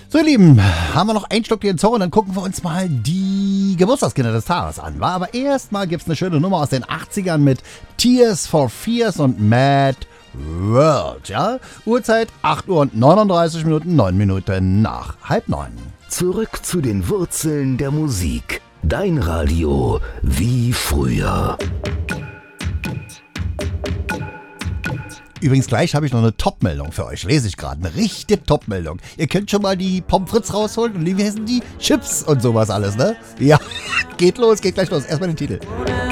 So, ihr Lieben, haben wir noch ein Stückchen Zorro und dann gucken wir uns mal die Geburtstagskinder des Tages an, wa? Aber erstmal gibt es eine schöne Nummer aus den 80ern mit Tears for Fears und Mad World, ja? Uhrzeit 8 Uhr und 39 Minuten, 9 Minuten nach 8:30. Zurück zu den Wurzeln der Musik. Dein Radio wie früher. Übrigens, gleich habe ich noch eine Top-Meldung für euch. Lese ich gerade. Eine richtige Top-Meldung. Ihr könnt schon mal die Pommes frites rausholen und wie heißen die? Chips und sowas alles, ne? Ja, geht los, geht gleich los. Erstmal den Titel.